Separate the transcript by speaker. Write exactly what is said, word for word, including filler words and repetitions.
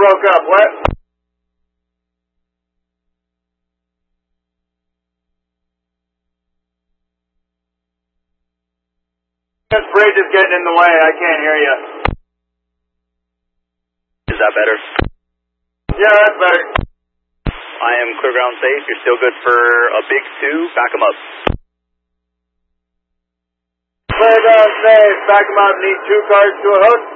Speaker 1: broke up. What? This bridge is getting in the way. I can't hear you.
Speaker 2: Is that better?
Speaker 1: Yeah, that's better.
Speaker 2: I am clear ground safe. You're still good for a big two. Back them up.
Speaker 1: Clear ground safe. Back them up. Need two cars to a hook.